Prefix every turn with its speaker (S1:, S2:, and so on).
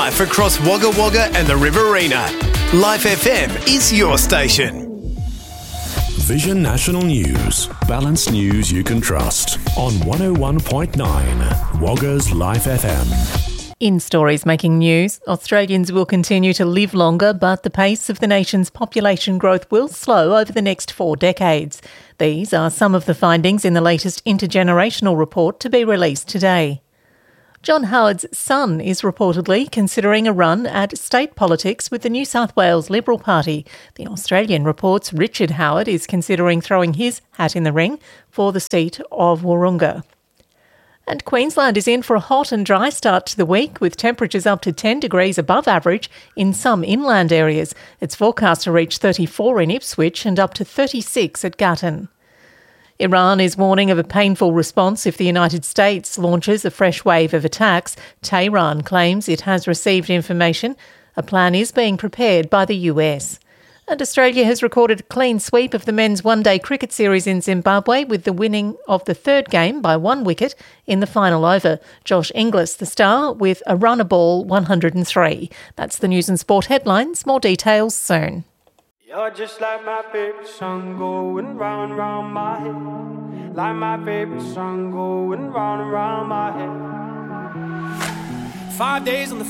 S1: Life across Wagga Wagga and the Riverina. Life FM is your station.
S2: Vision National News. Balanced news you can trust. On 101.9 Wagga's Life FM.
S3: In stories making news, Australians will continue to live longer, but the pace of the nation's population growth will slow over the next 4 decades. These are some of the findings in the latest intergenerational report to be released today. John Howard's son is reportedly considering a run at state politics with the New South Wales Liberal Party. The Australian reports Richard Howard is considering throwing his hat in the ring for the seat of Wahroonga. And Queensland is in for a hot and dry start to the week, with temperatures up to 10 degrees above average in some inland areas. It's forecast to reach 34 in Ipswich and up to 36 at Gatton. Iran is warning of a painful response if the United States launches a fresh wave of attacks. Tehran claims it has received information. A plan is being prepared by the US. And Australia has recorded a clean sweep of the men's one-day cricket series in Zimbabwe, with the winning of the third game by 1 wicket in the final over. Josh Inglis, the star, with a run a ball 103. That's the news and sport headlines. More details soon.
S4: You're just like my favorite song going round and round my head. Like my favorite song going round and round my head. 5 days on the